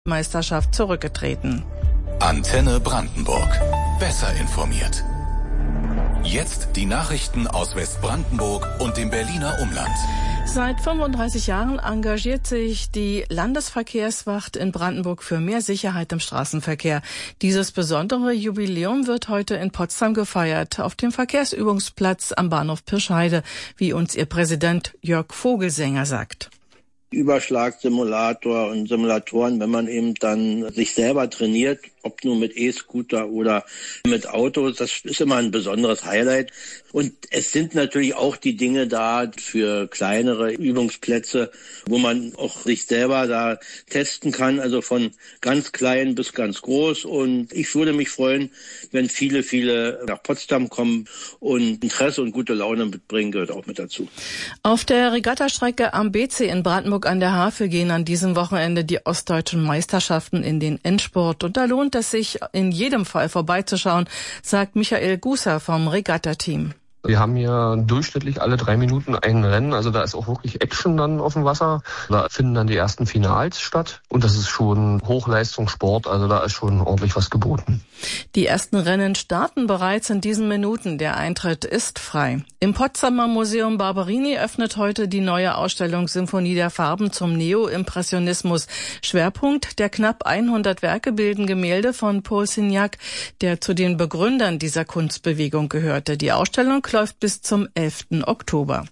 Meisterschaft zurückgetreten. Antenne Brandenburg. Besser informiert. Jetzt die Nachrichten aus Westbrandenburg und dem Berliner Umland. Seit 35 Jahren engagiert sich die Landesverkehrswacht in Brandenburg für mehr Sicherheit im Straßenverkehr. Dieses besondere Jubiläum wird heute in Potsdam gefeiert, auf dem Verkehrsübungsplatz am Bahnhof Pirscheide, wie uns ihr Präsident Jörg Vogelsänger sagt. Überschlagsimulator und Simulatoren, wenn man eben dann sich selber trainiert, ob nur mit E-Scooter oder mit Autos, das ist immer ein besonderes Highlight. Und es sind natürlich auch die Dinge da für kleinere Übungsplätze, wo man auch sich selber da testen kann, also von ganz klein bis ganz groß. Und ich würde mich freuen, wenn viele nach Potsdam kommen und Interesse und gute Laune mitbringen, gehört auch mit dazu. Auf der Regattastrecke am BC in Brandenburg an der Havel gehen an diesem Wochenende die ostdeutschen Meisterschaften in den Endspurt. Und da lohnt es sich in jedem Fall vorbeizuschauen, sagt Michael Gußer vom Regatta-Team. Wir haben hier durchschnittlich alle 3 Minuten ein Rennen, also da ist auch wirklich Action dann auf dem Wasser. Da finden dann die ersten Finals statt und das ist schon Hochleistungssport, also da ist schon ordentlich was geboten. Die ersten Rennen starten bereits in diesen Minuten, der Eintritt ist frei. Im Potsdamer Museum Barberini öffnet heute die neue Ausstellung Symphonie der Farben zum Neo-Impressionismus. Schwerpunkt der knapp 100 Werke bilden Gemälde von Paul Signac, der zu den Begründern dieser Kunstbewegung gehörte. Die Ausstellung läuft bis zum 11. Oktober.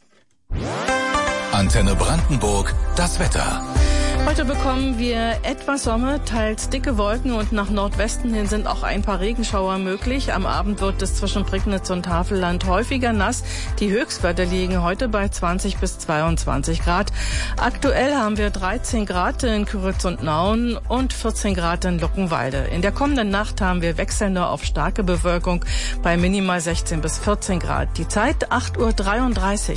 Antenne Brandenburg, das Wetter. Heute bekommen wir etwas Sonne, teils dicke Wolken und nach Nordwesten hin sind auch ein paar Regenschauer möglich. Am Abend wird es zwischen Prignitz und Havelland häufiger nass. Die Höchstwerte liegen heute bei 20 bis 22 Grad. Aktuell haben wir 13 Grad in Kyritz und Nauen und 14 Grad in Luckenwalde. In der kommenden Nacht haben wir wechselnde auf starke Bewölkung bei minimal 16 bis 14 Grad. Die Zeit 8:33 Uhr.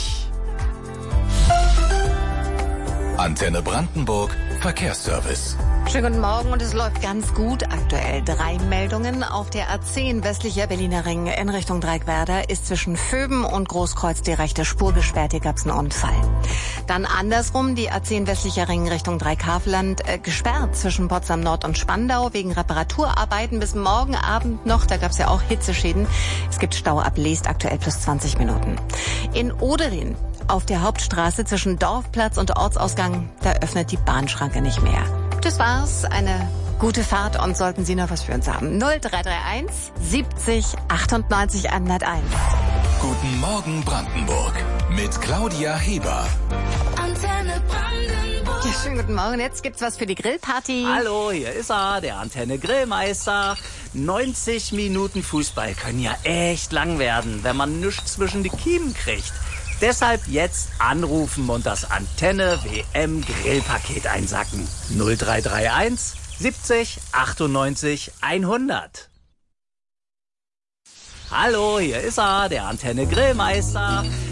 Antenne Brandenburg, Verkehrsservice. Schönen guten Morgen und es läuft ganz gut. Aktuell 3 Meldungen. Auf der A10 westlicher Berliner Ring in Richtung Dreieckwerder ist zwischen Vöben und Großkreuz die rechte Spur gesperrt. Hier gab es einen Unfall. Dann andersrum die A10 westlicher Ring Richtung Dreieck-Havelland gesperrt zwischen Potsdam Nord und Spandau wegen Reparaturarbeiten bis morgen Abend noch. Da gab es ja auch Hitzeschäden. Es gibt Stau ab Leest, aktuell plus 20 Minuten. In Oderin auf der Hauptstraße zwischen Dorfplatz und Ortsausgang, da öffnet die Bahnschranke nicht mehr. Das war's. Eine gute Fahrt und sollten Sie noch was für uns haben. 0331 70 98 101. Guten Morgen Brandenburg mit Claudia Heber. Antenne Brandenburg. Ja, schönen guten Morgen. Jetzt gibt's was für die Grillparty. Hallo, hier ist er, der Antenne Grillmeister. 90 Minuten Fußball können ja echt lang werden, wenn man nichts zwischen die Kiemen kriegt. Deshalb jetzt anrufen und das Antenne WM Grillpaket einsacken. 0331 70 98 100. Hallo, hier ist er, der Antenne Grillmeister.